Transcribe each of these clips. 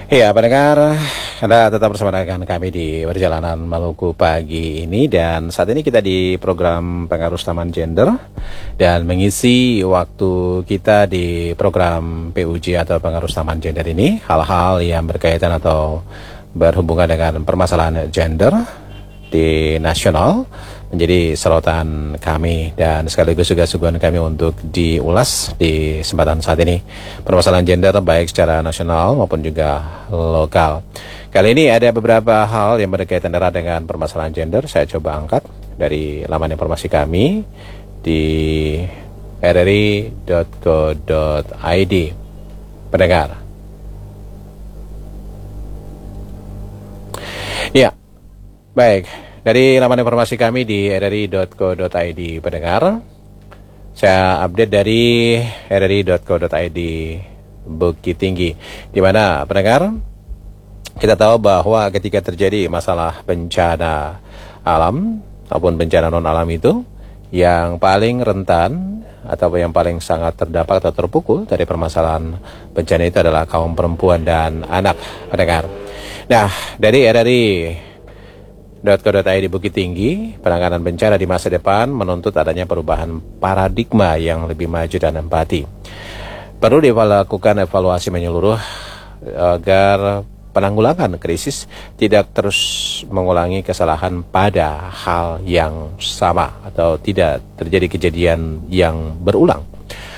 Iya, pendengar, Anda tetap bersama dengan kami di Perjalanan Maluku pagi ini. Dan saat ini kita di program Pengaruh Taman Gender. Dan mengisi waktu kita di program PUJ atau Pengaruh Taman Gender ini, hal-hal yang berkaitan atau berhubungan dengan permasalahan gender di nasional menjadi sorotan kami dan sekaligus juga suguhan kami untuk diulas di kesempatan saat ini. Permasalahan gender baik secara nasional maupun juga lokal. Kali ini ada beberapa hal yang berkaitan erat dengan permasalahan gender. Saya coba angkat dari laman informasi kami di rri.co.id. Pendengar. Ya, baik. Dari laman informasi kami di rri.co.id, pendengar, saya update dari rri.co.id Bukit Tinggi, di mana pendengar, kita tahu bahwa ketika terjadi masalah bencana alam ataupun bencana non alam itu, yang paling rentan atau yang paling sangat terdampak atau terpukul dari permasalahan bencana itu adalah kaum perempuan dan anak, pendengar. Nah, dari rri.co.id Bukit Tinggi, penanganan bencana di masa depan menuntut adanya perubahan paradigma yang lebih maju dan empati. Perlu dilakukan evaluasi menyeluruh agar penanggulangan krisis tidak terus mengulangi kesalahan pada hal yang sama atau tidak terjadi kejadian yang berulang.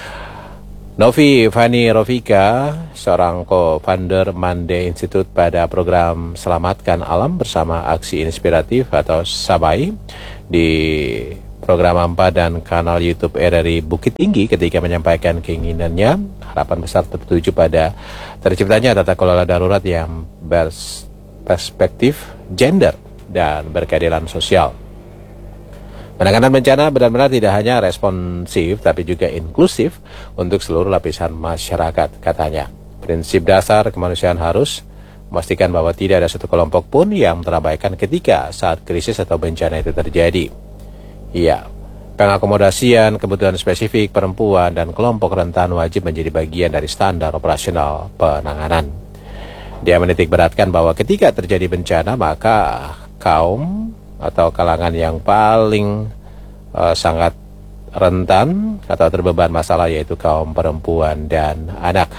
Novi Fani Rofika, seorang co-founder Mande Institute pada program Selamatkan Alam bersama Aksi Inspiratif atau SABAI di program AMPA dan kanal YouTube RRI Bukit Tinggi ketika menyampaikan keinginannya, harapan besar tertuju pada terciptanya tata kelola darurat yang berperspektif gender dan berkeadilan sosial. Penanganan bencana benar-benar tidak hanya responsif, tapi juga inklusif untuk seluruh lapisan masyarakat, katanya. Prinsip dasar kemanusiaan harus memastikan bahwa tidak ada satu kelompok pun yang terabaikan ketika saat krisis atau bencana itu terjadi. Iya, pengakomodasian kebutuhan spesifik perempuan dan kelompok rentan wajib menjadi bagian dari standar operasional penanganan. Dia menitik beratkan bahwa ketika terjadi bencana, maka kaum atau kalangan yang paling sangat rentan atau terbeban masalah yaitu kaum perempuan dan anak.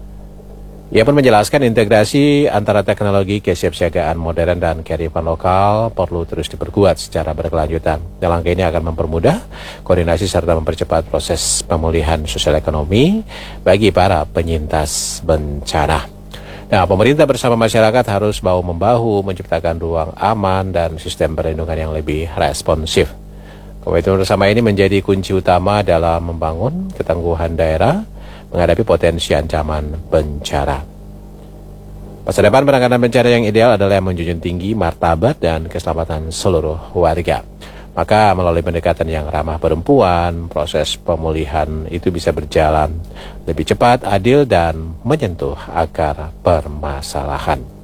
Ia pun menjelaskan integrasi antara teknologi kesiapsiagaan modern dan kearifan lokal perlu terus diperkuat secara berkelanjutan. Dan langkah ini akan mempermudah koordinasi serta mempercepat proses pemulihan sosial ekonomi bagi para penyintas bencana. Nah, pemerintah bersama masyarakat harus bahu-membahu menciptakan ruang aman dan sistem perlindungan yang lebih responsif. Komitmen bersama ini menjadi kunci utama dalam membangun ketangguhan daerah menghadapi potensi ancaman bencana. Masa depan penanganan bencana yang ideal adalah yang menjunjung tinggi martabat dan keselamatan seluruh warga. Maka melalui pendekatan yang ramah perempuan, proses pemulihan itu bisa berjalan lebih cepat, adil, dan menyentuh akar permasalahan.